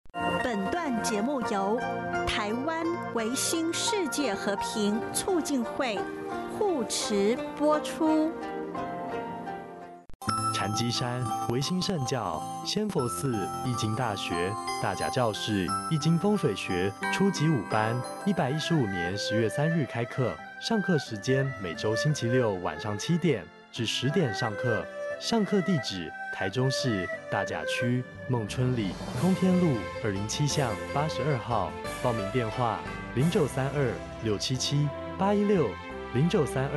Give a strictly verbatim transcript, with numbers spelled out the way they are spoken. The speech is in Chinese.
本段节目由台湾维新世界和平促进会护持播出。 禅机山维新圣教、仙佛寺易经大学、大甲教室易经风水学初级五班，一百一十五年十月三日开课。上课时间每周星期六晚上七点至十点上课。上课地址：台中市大甲区孟春里通天路二零七巷八十二号。报名电话：零九三二六七七八一六零九三二。